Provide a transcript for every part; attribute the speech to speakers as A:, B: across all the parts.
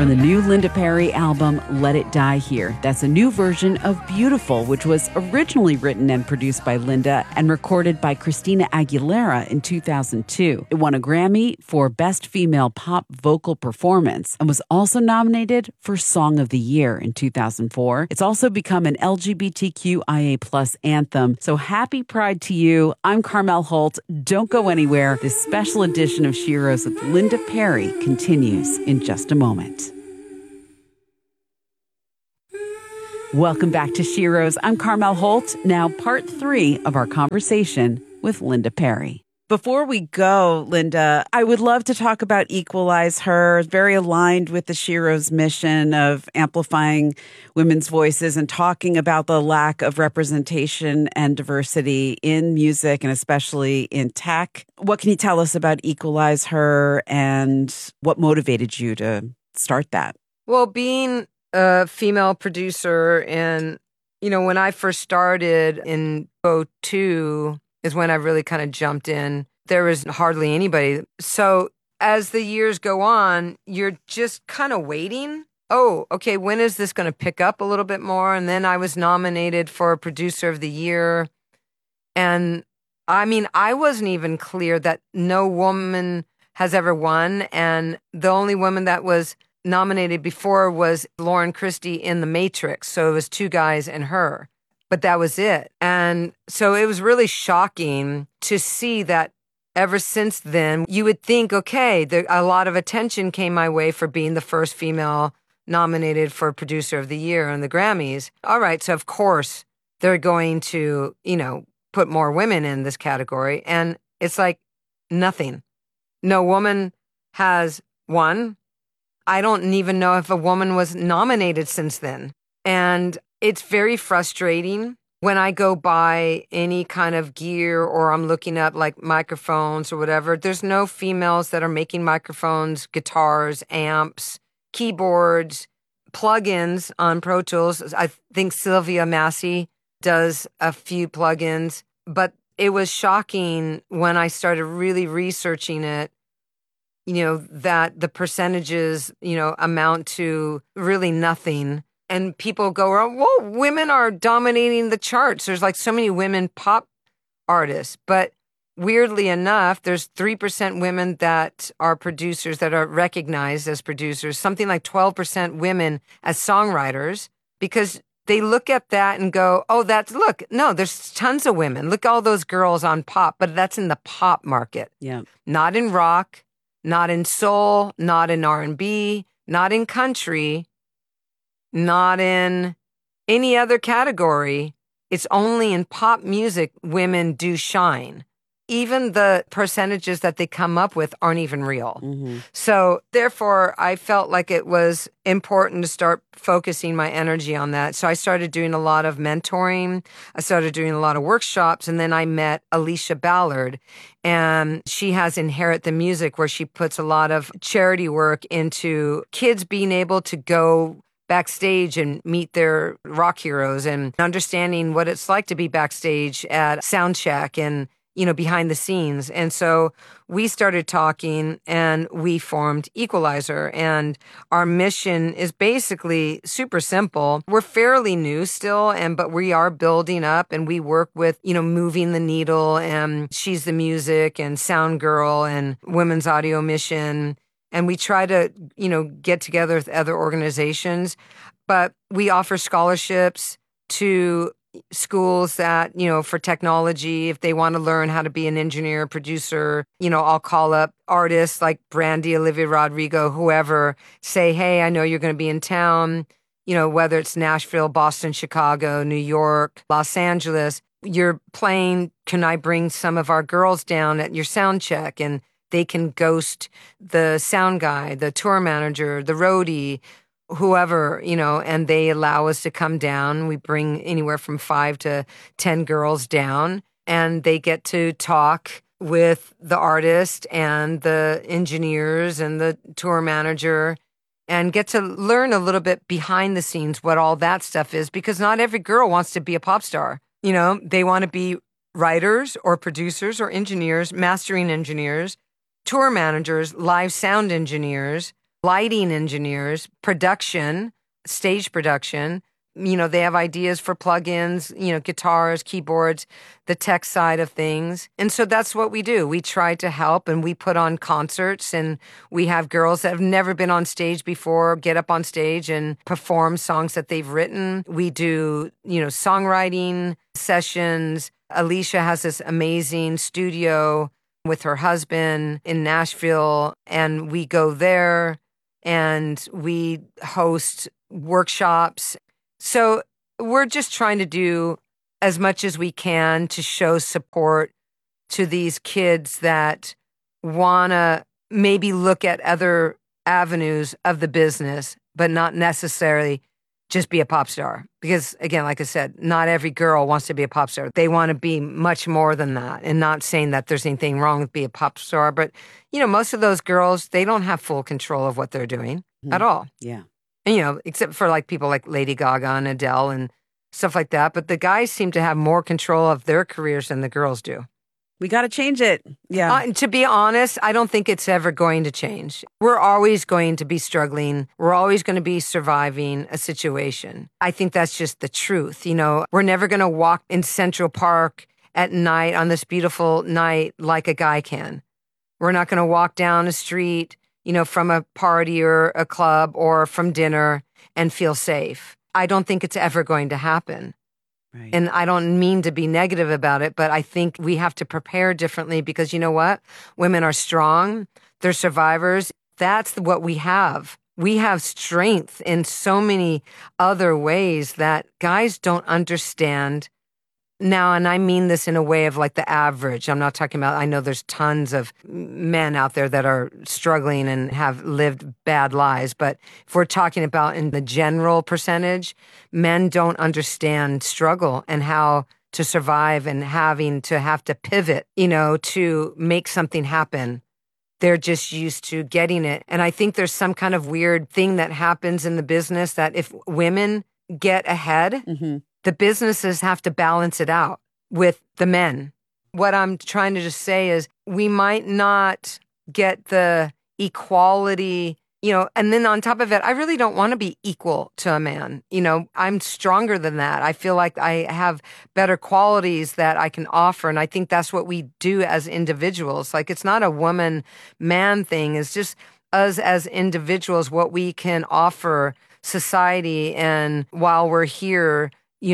A: from the new Linda Perry album, Let It Die Here. That's a new version of Beautiful, which was originally written and produced by Linda and recorded by Christina Aguilera in 2002. It won a Grammy for Best Female Pop Vocal Performance and was also nominated for Song of the Year in 2004. It's also become an LGBTQIA+ anthem. So happy Pride to you. I'm Carmel Holt. Don't go anywhere. This special edition of Sheroes with Linda Perry continues in just a moment. Welcome back to Sheroes. I'm Carmel Holt. Now part 3 of our conversation with Linda Perry. Before we go, Linda, I would love to talk about Equalize Her, very aligned with the Sheroes mission of amplifying women's voices and talking about the lack of representation and diversity in music and especially in tech. What can you tell us about Equalize Her and what motivated you to start that?
B: Well, being a female producer and, when I first started in 2002, is when I really kind of jumped in. There was hardly anybody. So as the years go on, you're just kind of waiting. Oh, okay, when is this going to pick up a little bit more? And then I was nominated for Producer of the Year. And I wasn't even clear that no woman has ever won. And the only woman that was nominated before was Lauren Christy in The Matrix. So it was 2 guys and her. But that was it. And so it was really shocking to see that ever since then, you would think, okay, a lot of attention came my way for being the first female nominated for Producer of the Year on the Grammys. All right, so of course they're going to, put more women in this category. And it's like nothing. No woman has won. I don't even know if a woman was nominated since then. And it's very frustrating when I go buy any kind of gear or I'm looking up like microphones or whatever. There's no females that are making microphones, guitars, amps, keyboards, plugins on Pro Tools. I think Sylvia Massey does a few plugins, but it was shocking when I started really researching it, that the percentages, amount to really nothing. And people go, whoa, women are dominating the charts. There's like so many women pop artists. But weirdly enough, there's 3% women that are producers that are recognized as producers, something like 12% women as songwriters, because they look at that and go, there's tons of women. Look, all those girls on pop, but that's in the pop market.
A: Yeah.
B: Not in rock, not in soul, not in R&B, not in country, not in any other category. It's only in pop music women do shine. Even the percentages that they come up with aren't even real.
A: Mm-hmm.
B: So therefore, I felt like it was important to start focusing my energy on that. So I started doing a lot of mentoring. I started doing a lot of workshops. And then I met Alicia Ballard. And she has Inherit the Music, where she puts a lot of charity work into kids being able to go backstage and meet their rock heroes and understanding what it's like to be backstage at soundcheck and, behind the scenes. And so we started talking and we formed Equalizer. And our mission is basically super simple. We're fairly new still, but we are building up and we work with, Moving the Needle and She's the Music and Sound Girl and Women's Audio Mission. And we try to, get together with other organizations, but we offer scholarships to schools that, for technology, if they want to learn how to be an engineer, producer, I'll call up artists like Brandy, Olivia Rodrigo, whoever, say, hey, I know you're going to be in town, whether it's Nashville, Boston, Chicago, New York, Los Angeles, you're playing, can I bring some of our girls down at your sound check? And they can ghost the sound guy, the tour manager, the roadie, whoever, and they allow us to come down. We bring anywhere from 5 to 10 girls down, and they get to talk with the artist and the engineers and the tour manager and get to learn a little bit behind the scenes what all that stuff is, because not every girl wants to be a pop star. They want to be writers or producers or engineers, mastering engineers, tour managers, live sound engineers, lighting engineers, production, stage production. They have ideas for plugins, guitars, keyboards, the tech side of things. And so that's what we do. We try to help, and we put on concerts, and we have girls that have never been on stage before get up on stage and perform songs that they've written. We do, songwriting sessions. Alicia has this amazing studio with her husband in Nashville, and we go there and we host workshops. So we're just trying to do as much as we can to show support to these kids that want to maybe look at other avenues of the business, but not necessarily just be a pop star. Because again, like I said, not every girl wants to be a pop star. They want to be much more than that. And not saying that there's anything wrong with being a pop star, but most of those girls, they don't have full control of what they're doing at all.
A: Yeah.
B: And, except for like people like Lady Gaga and Adele and stuff like that. But the guys seem to have more control of their careers than the girls do.
A: We got to change it. Yeah.
B: To be honest, I don't think it's ever going to change. We're always going to be struggling. We're always going to be surviving a situation. I think that's just the truth. We're never going to walk in Central Park at night on this beautiful night like a guy can. We're not going to walk down a street from a party or a club or from dinner and feel safe. I don't think it's ever going to happen.
A: Right.
B: And I don't mean to be negative about it, but I think we have to prepare differently because you know what? Women are strong. They're survivors. That's what we have. We have strength in so many other ways that guys don't understand. Now, and I mean this in a way of like the average. I'm not talking about, I know there's tons of men out there that are struggling and have lived bad lives. But if we're talking about in the general percentage, men don't understand struggle and how to survive and having to have to pivot, to make something happen. They're just used to getting it. And I think there's some kind of weird thing that happens in the business that if women get ahead, the businesses have to balance it out with the men. What I'm trying to just say is we might not get the equality, and then on top of it, I really don't want to be equal to a man. I'm stronger than that. I feel like I have better qualities that I can offer. And I think that's what we do as individuals. Like it's not a woman-man thing. It's just us as individuals, what we can offer society. And while we're here,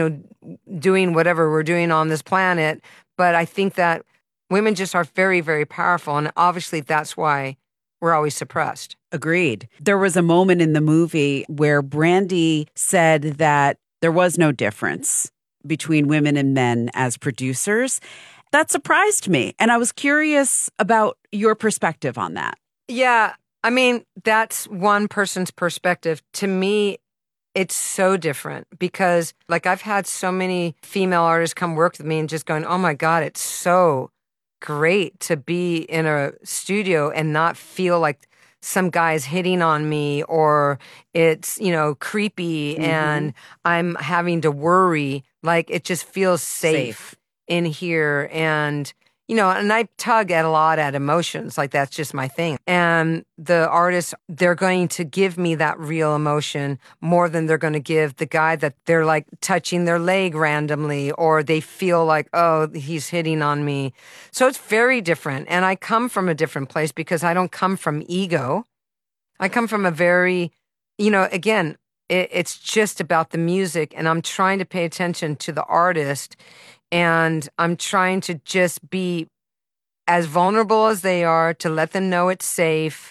B: doing whatever we're doing on this planet. But I think that women just are very, very powerful. And obviously that's why we're always suppressed.
A: Agreed. There was a moment in the movie where Brandy said that there was no difference between women and men as producers. That surprised me. And I was curious about your perspective on that.
B: Yeah. I mean, that's one person's perspective. To me, it's so different because like I've had so many female artists come work with me and just going, oh my God, it's so great to be in a studio and not feel like some guy's hitting on me or it's, creepy and I'm having to worry. Like it just feels safe in here. And, and I tug at a lot at emotions. Like that's just my thing. And the artists, they're going to give me that real emotion more than they're going to give the guy that they're like touching their leg randomly or they feel like, oh, he's hitting on me. So it's very different. And I come from a different place because I don't come from ego. I come from a very, again, it's just about the music and I'm trying to pay attention to the artist. And I'm trying to just be as vulnerable as they are to let them know it's safe,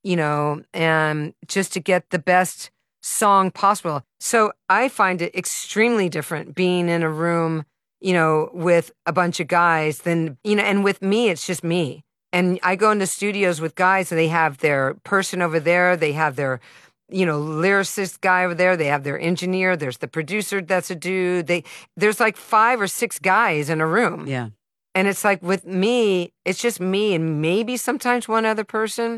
B: and just to get the best song possible. So I find it extremely different being in a room, with a bunch of guys than, and with me, it's just me. And I go into studios with guys and they have their person over there. They have their lyricist guy over there. They have their engineer. There's the producer that's a dude. There's like 5 or 6 guys in a room.
A: Yeah.
B: And it's like with me, it's just me and maybe sometimes one other person,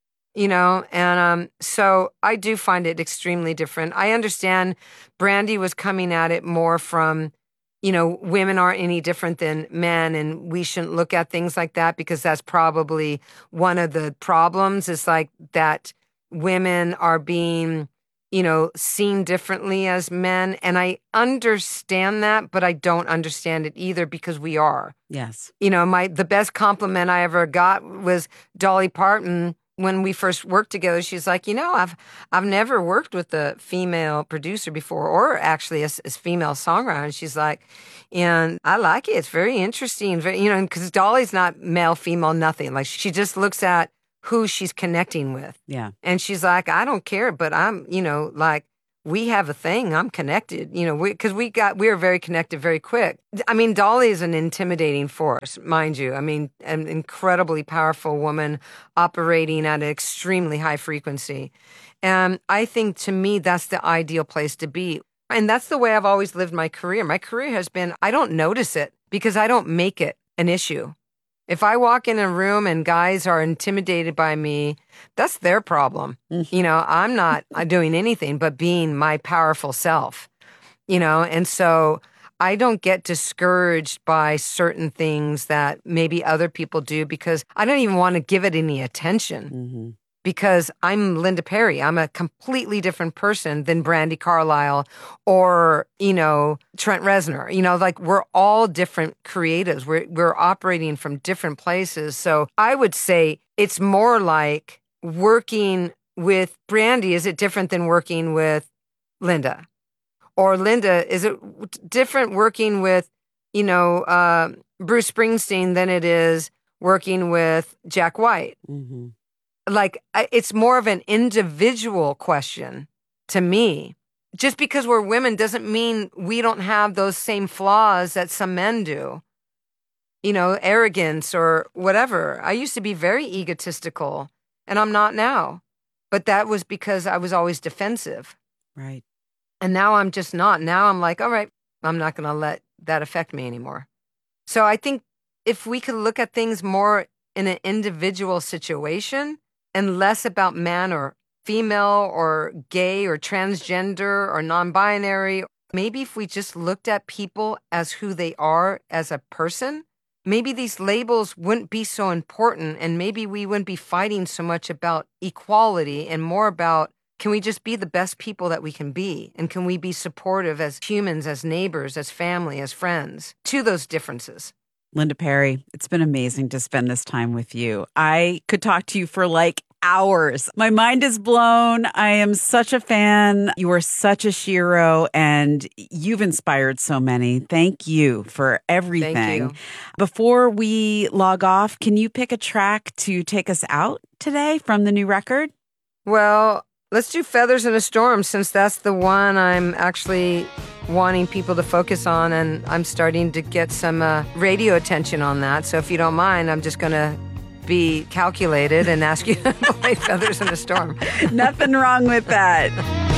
B: and so I do find it extremely different. I understand Brandy was coming at it more from, women aren't any different than men and we shouldn't look at things like that because that's probably one of the problems is like that women are being, seen differently as men. And I understand that, but I don't understand it either because we are.
A: Yes.
B: The best compliment I ever got was Dolly Parton. When we first worked together, she's like, I've never worked with a female producer before, or actually a female songwriter. And she's like, and I like it. It's very interesting. Because Dolly's not male, female, nothing. Like she just looks at who she's connecting with.
A: Yeah.
B: And she's like, I don't care, but I'm, like we have a thing. I'm connected, because we are very connected very quick. I mean, Dolly is an intimidating force, mind you. I mean, an incredibly powerful woman operating at an extremely high frequency. And I think to me, that's the ideal place to be. And that's the way I've always lived my career. My career has been, I don't notice it because I don't make it an issue. If I walk in a room and guys are intimidated by me, that's their problem. I'm not doing anything but being my powerful self, and so I don't get discouraged by certain things that maybe other people do because I don't even want to give it any attention. Because I'm Linda Perry. I'm a completely different person than Brandi Carlile or, Trent Reznor. Like we're all different creatives. We're operating from different places. So I would say it's more like working with Brandi. Is it different than working with Linda? Or Linda, is it different working with, Bruce Springsteen than it is working with Jack White? Mm-hmm. Like, it's more of an individual question to me. Just because we're women doesn't mean we don't have those same flaws that some men do. Arrogance or whatever. I used to be very egotistical, and I'm not now. But that was because I was always defensive.
A: Right.
B: And now I'm just not. Now I'm like, all right, I'm not going to let that affect me anymore. So I think if we could look at things more in an individual situation, and less about man or female or gay or transgender or non-binary. Maybe if we just looked at people as who they are as a person, maybe these labels wouldn't be so important, and maybe we wouldn't be fighting so much about equality and more about, can we just be the best people that we can be? And can we be supportive as humans, as neighbors, as family, as friends to those differences?
A: Linda Perry, it's been amazing to spend this time with you. I could talk to you for like hours. My mind is blown. I am such a fan. You are such a shero, and you've inspired so many. Thank you for everything.
B: Thank you.
A: Before we log off, can you pick a track to take us out today from the new record?
B: Well, let's do Feathers in a Storm, since that's the one I'm actually wanting people to focus on, and I'm starting to get some radio attention on that. So if you don't mind, I'm just going to be calculated and ask you to play Feathers in a Storm.
A: Nothing wrong with that.